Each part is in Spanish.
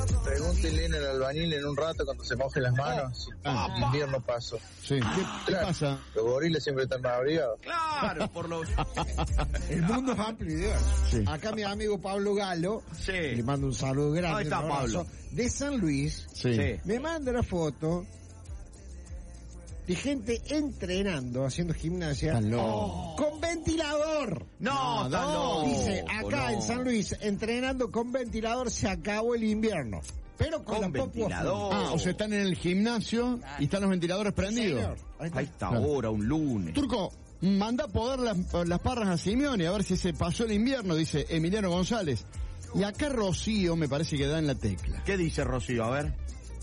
Pregúntele al albañil en un rato cuando se mojen las manos. El invierno pasó. Sí. ¿Qué pasa? Los gorilas siempre están más abrigados. Claro, por los... El mundo es amplio y diverso. Sí. Acá mi amigo Pablo Galo, le mando un saludo grande. Ahí está un abrazo, Pablo. de San Luis, Sí. me manda la foto de gente entrenando, haciendo gimnasia, Tan loco. con ventilador. No, tan loco. Dice, acá en San Luis, entrenando con ventilador, se acabó el invierno. Pero con la ventilador. O sea, están en el gimnasio y están los ventiladores prendidos. Señor, ahí está. A esta hora, un lunes. Turco, manda a podar las parras a Simeone a ver si se pasó el invierno, dice Emiliano González. Y acá Rocío me parece que da en la tecla. ¿Qué dice Rocío? A ver.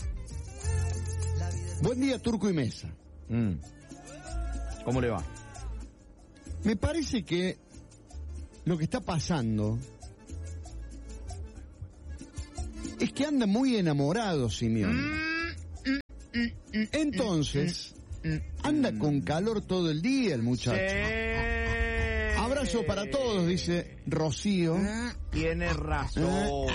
Buen día, Turco y Mesa. ¿Cómo le va? Me parece que lo que está pasando es que anda muy enamorado Simeone. Entonces, anda con calor todo el día el muchacho. Abrazo para todos, dice Rocío. Tiene razón.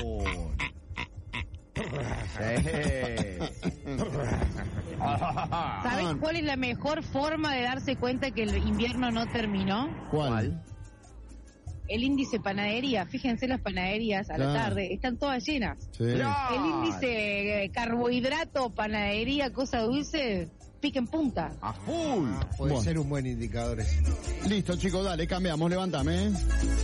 ¿Sabes cuál es la mejor forma de darse cuenta que el invierno no terminó? ¿Cuál? El índice panadería. Fíjense las panaderías a la tarde, están todas llenas. Sí. El índice carbohidrato, panadería, cosa dulce, pica en punta. A full. Puede Bueno. ser un buen indicador ese. Listo, chicos, dale, cambiamos, levántame, ¿eh?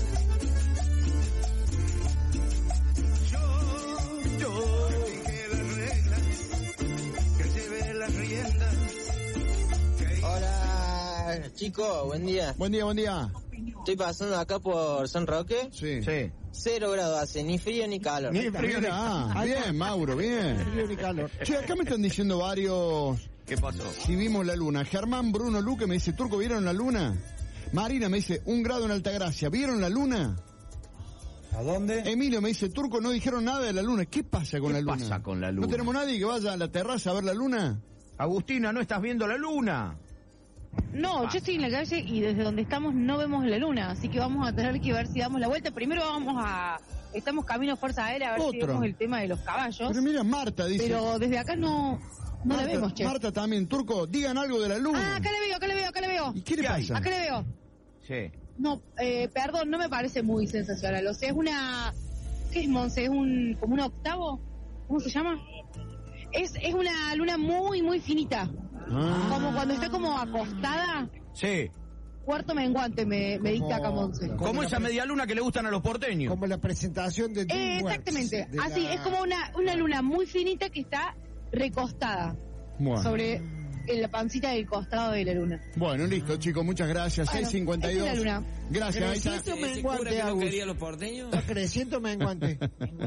Hola, chicos, buen día. Buen día, buen día. Estoy pasando acá por San Roque. Sí. 0 grados hace, ni frío ni calor. Ni frío ni calor. Bien, Mauro, bien. Frío ni calor. Che, acá me están diciendo varios ¿Qué pasó? si vimos la luna. Germán, Bruno, Luque me dice, Turco, ¿vieron la luna? Marina me dice, 1 grado en Altagracia, ¿vieron la luna? ¿A dónde? Emilio me dice, Turco, no dijeron nada de la luna. ¿Qué pasa con la luna? ¿Qué pasa con la luna? ¿No tenemos nadie que vaya a la terraza a ver la luna? Agustina, ¿no estás viendo la luna? No, yo estoy en la calle y desde donde estamos no vemos la luna, así que vamos a tener que ver si damos la vuelta. Primero estamos camino a Fuerza Aérea a ver si vemos el tema de los caballos. Pero mira, Marta dice... Pero desde acá no la vemos, che. Marta también, Turco, digan algo de la luna. Ah, acá le veo. ¿Y qué le pasa? Acá le veo. Sí. No, perdón, no me parece muy sensacional. O sea, es una... ¿Qué es, Monse? ¿Es como un octavo? ¿Cómo se llama? Es una luna muy, muy finita. Como cuando está como acostada. Sí. Cuarto menguante me dicta acá Monse. Como esa media luna que le gustan a los porteños. Como la presentación de exactamente. Así, es como una luna muy finita que está recostada. Bueno. Sobre la pancita del costado de la luna. Bueno, listo, chicos, muchas gracias. Bueno, 6:52. esta es la luna. Gracias, ahí está. Creciente menguante, Agus. los porteños? Está creciente menguante.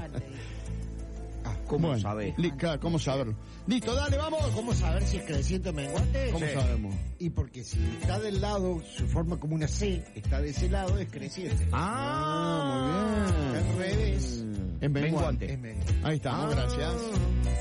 ¿Cómo Bueno, sabés? ¿Cómo saberlo? Listo, dale, vamos. ¿Cómo saber si es creciente o menguante? ¿Cómo Sí. sabemos? Y porque si está del lado, se forma como una C, está de ese lado, es creciente. Ah, muy bien. Al revés, Es menguante. Menguante. es menguante. Ahí estamos, gracias.